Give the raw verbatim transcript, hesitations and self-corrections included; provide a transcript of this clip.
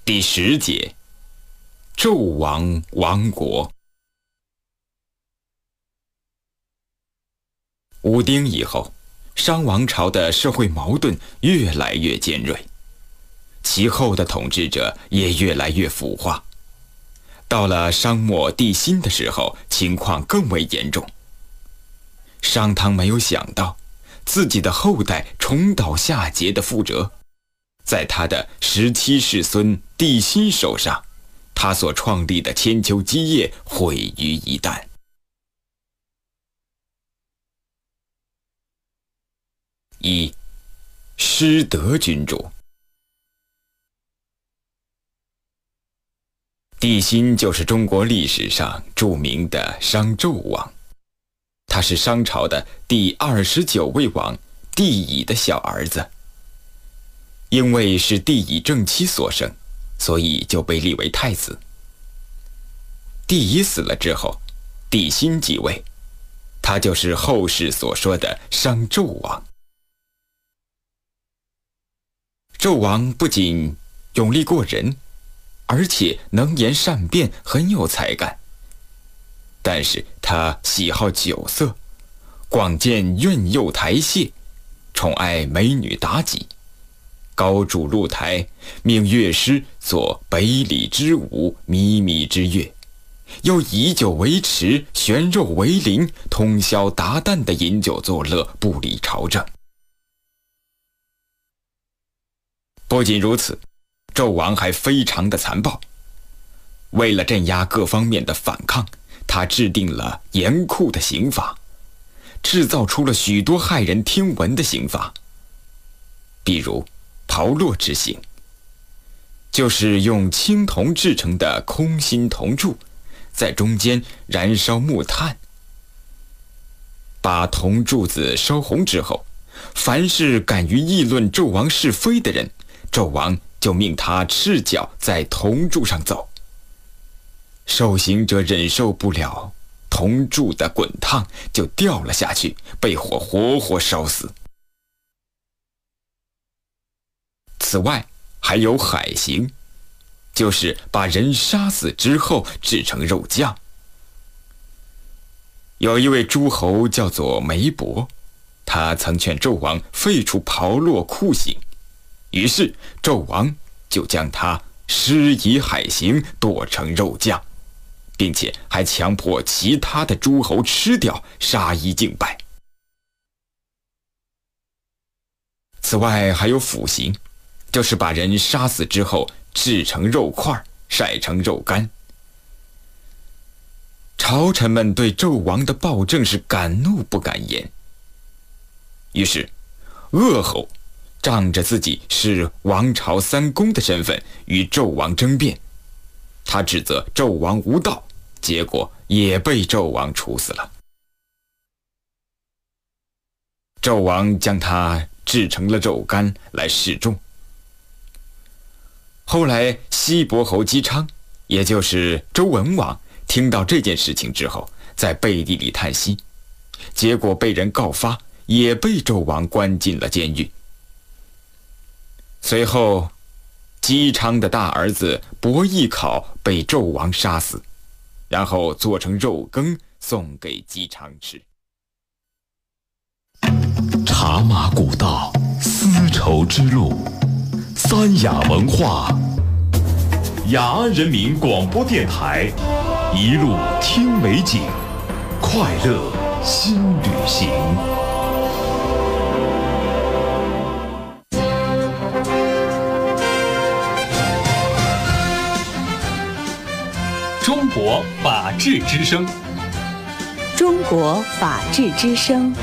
第十节，纣王亡国。武丁以后，商王朝的社会矛盾越来越尖锐，其后的统治者也越来越腐化。到了商末帝辛的时候，情况更为严重。商汤没有想到，自己的后代重蹈下桀的覆辙，在他的十七世孙帝辛手上，他所创立的千秋基业毁于一旦。一、失德君主。帝辛就是中国历史上著名的商纣王，他是商朝的第二十九位王帝乙的小儿子。因为是帝乙正妻所生，所以就被立为太子。帝乙死了之后，帝辛继位，他就是后世所说的商纣王。纣王不仅勇力过人，而且能言善辩，很有才干。但是他喜好酒色，广建苑囿台榭，宠爱美女妲己，高筑露台，命乐师作北里之舞，靡靡之乐，又以酒为池，悬肉为鳞，通宵达旦的饮酒作乐，不理朝政。不仅如此，纣王还非常的残暴。为了镇压各方面的反抗，他制定了严酷的刑罚，制造出了许多骇人听闻的刑罚。比如炮烙之刑，就是用青铜制成的空心铜柱，在中间燃烧木炭，把铜柱子烧红之后，凡是敢于议论纣王是非的人，纣王就命他赤脚在铜柱上走。受刑者忍受不了铜柱的滚烫，就掉了下去，被火活活烧死。此外还有海刑，就是把人杀死之后制成肉酱。有一位诸侯叫做梅伯，他曾劝纣王废除炮烙酷刑，于是纣王就将他施以海刑，剁成肉酱，并且还强迫其他的诸侯吃掉，杀一儆百。此外还有腐刑，就是把人杀死之后制成肉块，晒成肉干。朝臣们对纣王的暴政是敢怒不敢言，于是鄂侯仗着自己是王朝三公的身份与纣王争辩，他指责纣王无道，结果也被纣王处死了。纣王将他制成了肉干来示众。后来西伯侯姬昌，也就是周文王，听到这件事情之后，在背地里叹息，结果被人告发，也被纣王关进了监狱。随后姬昌的大儿子伯邑考被纣王杀死，然后做成肉羹送给姬昌吃。 茶马古道，丝绸之路，三雅文化，雅安人民广播电台，一路听美景，快乐新旅行。 中国法治之声， 中国法治之声。